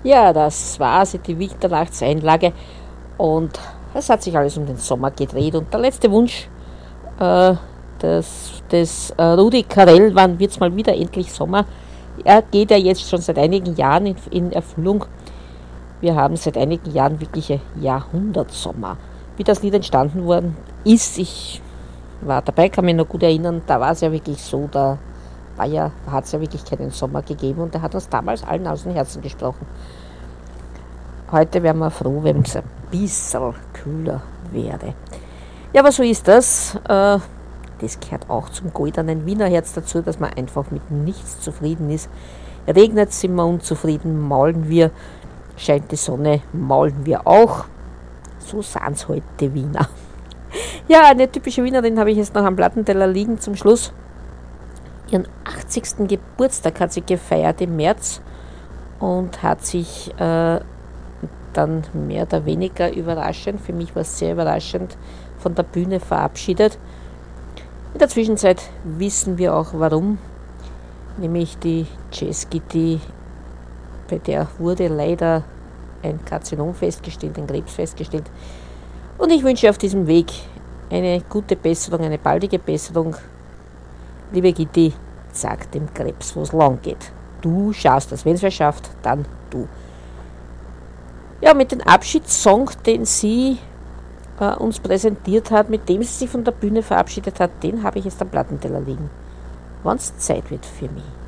Ja, das war sie, die Mitternachtseinlage. Und es hat sich alles um den Sommer gedreht. Und der letzte Wunsch äh, des Rudi Carrell, wann wird es mal wieder endlich Sommer? Er geht ja jetzt schon seit einigen Jahren in Erfüllung. Wir haben seit einigen Jahren wirkliche Jahrhundertsommer. Wie das Lied entstanden worden ist, ich war dabei, kann mich noch gut erinnern, da war es ja wirklich so, hat es ja wirklich keinen Sommer gegeben und er hat uns damals allen aus dem Herzen gesprochen. Heute wären wir froh, wenn es ein bisschen kühler wäre. Ja, aber so ist das. Das gehört auch zum goldenen Wiener Herz dazu, dass man einfach mit nichts zufrieden ist. Regnet, sind wir unzufrieden, maulen wir, scheint die Sonne, maulen wir auch. So sind es heute die Wiener. Ja, eine typische Wienerin habe ich jetzt noch am Plattenteller liegen zum Schluss. Ihren 80. Geburtstag hat sie gefeiert im März und hat sich dann mehr oder weniger überraschend, für mich war es sehr überraschend, von der Bühne verabschiedet. In der Zwischenzeit wissen wir auch warum, nämlich die Jazz-Gitti, bei der wurde leider ein Karzinom festgestellt, ein Krebs festgestellt. Und ich wünsche auf diesem Weg eine gute Besserung, eine baldige Besserung. Liebe Gitti, sag dem Krebs, wo es lang geht. Du schaust das, wenn es wer schafft, dann du. Ja, mit dem Abschiedssong, den sie uns präsentiert hat, mit dem sie sich von der Bühne verabschiedet hat, den habe ich jetzt am Plattenteller liegen. Wann's Zeit wird für mich.